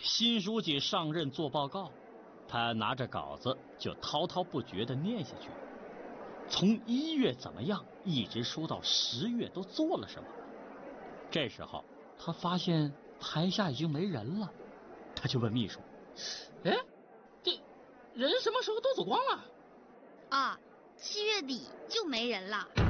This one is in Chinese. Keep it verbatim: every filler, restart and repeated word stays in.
新书记上任做报告，他拿着稿子就滔滔不绝地念下去，从一月怎么样，一直说到十月都做了什么。这时候他发现台下已经没人了，他就问秘书：“ 哎，这人什么时候都走光了？” 啊，七月底就没人了。